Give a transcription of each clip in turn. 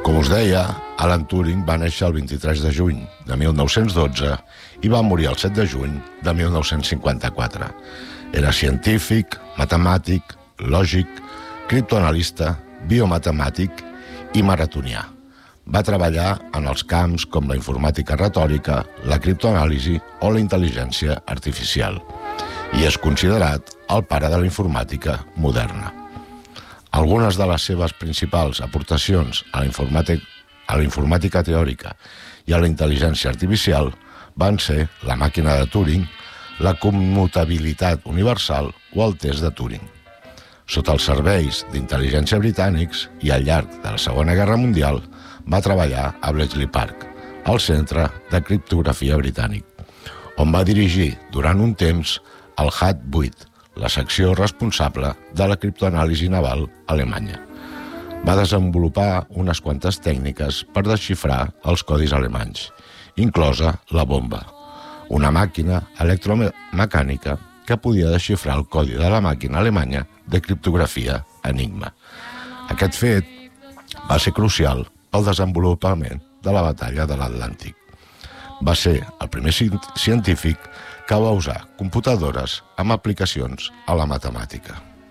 Com us deia, Alan Turing va néixer el 23 de juny de 1912 i va morir el 7 de juny de 1954. Era científic, matemàtic, lògic, criptoanalista, biomatemàtic i maratonià. Va treballar en els camps com la informàtica retòrica, la criptoanàlisi o la intel·ligència artificial i és considerat el pare de la informàtica moderna. Algunes de les seves principals aportacions a la informàtica teòrica i a la intel·ligència artificial van ser la màquina de Turing, la commutabilitat universal o el test de Turing. Sota els serveis d'intel·ligència britànics i al llarg de la Segona Guerra Mundial va treballar a Bletchley Park, al Centre de Criptografia Britànic, on va dirigir durant un temps el HAT-8, la secció responsable de la criptoanàlisi naval alemanya. Va desenvolupar unes quantes tècniques per desxifrar els codis alemanys, inclosa la bomba, una màquina electromecànica que podia desxifrar el codi de la màquina alemanya de criptografia Enigma. Aquest fet va ser crucial pel desenvolupament de la batalla de l'Atlàntic. Va ser el primer científic que va usar computadores amb aplicacions a la matemàtica.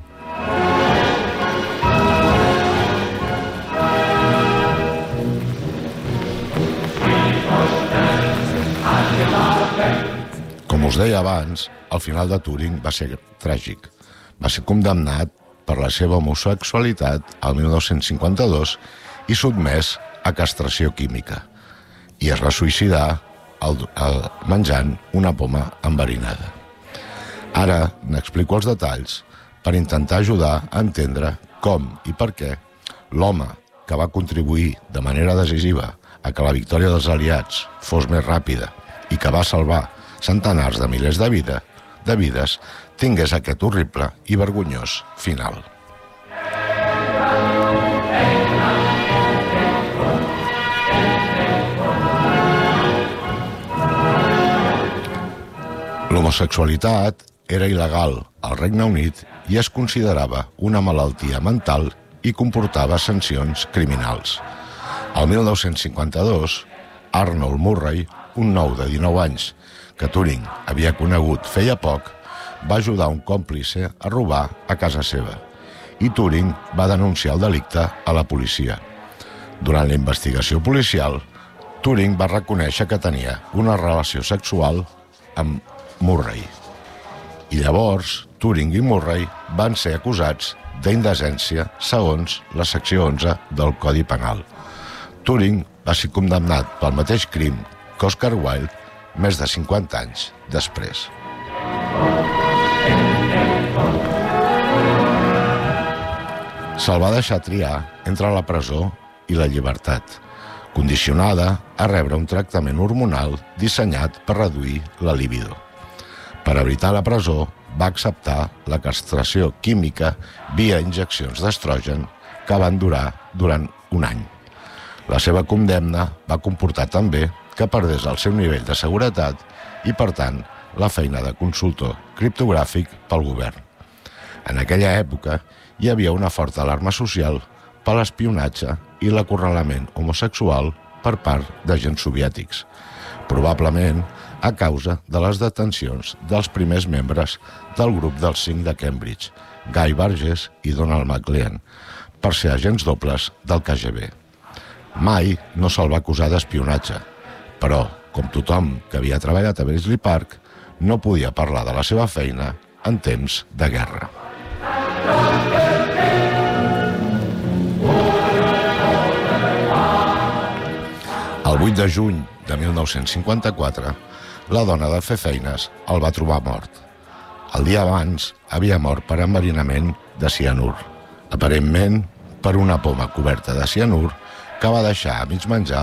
Com us deia abans, el final de Turing va ser tràgic. Va ser condemnat per la seva homosexualitat al 1952 i sotmès a castració química. I es va suïcidar menjant una poma enverinada. Ara n'explico els detalls per intentar ajudar a entendre com i per què l'home que va contribuir de manera decisiva a que la victòria dels aliats fos més ràpida i que va salvar centenars de milers de vides tingués aquest horrible i vergonyós final. L'homosexualitat era il·legal al Regne Unit i es considerava una malaltia mental i comportava sancions criminals. El 1952, Arnold Murray, un nou de 19 anys que Turing havia conegut feia poc, va ajudar un còmplice a robar a casa seva i Turing va denunciar el delicte a la policia. Durant la investigació policial, Turing va reconèixer que tenia una relació sexual amb Murray. I llavors, Turing i Murray van ser acusats d'indecència segons la secció 11 del Codi Penal. Turing va ser condemnat pel mateix crim que Oscar Wilde més de 50 anys després. Se'l va deixar triar entre la presó i la llibertat, condicionada a rebre un tractament hormonal dissenyat per reduir la libido. Per evitar la presó, va acceptar la castració química via injeccions d'estrogen que van durar durant un any. La seva condemna va comportar també que perdés el seu nivell de seguretat i, per tant, la feina de consultor criptogràfic pel govern. En aquella època hi havia una forta alarma social per l'espionatge i l'acorralament homosexual per part d'agents soviètics, probablement a causa de les detencions dels primers membres del grup dels 5 de Cambridge, Guy Burgess i Donald McLean, per ser agents dobles del KGB. Mai no se'l va acusar d'espionatge, però, com tothom que havia treballat a Bletchley Park, no podia parlar de la seva feina en temps de guerra. El 8 de juny de 1954, la dona de fer feines el va trobar mort. El dia abans havia mort per enverinament de cianur, aparentment per una poma coberta de cianur que va deixar a mig menjar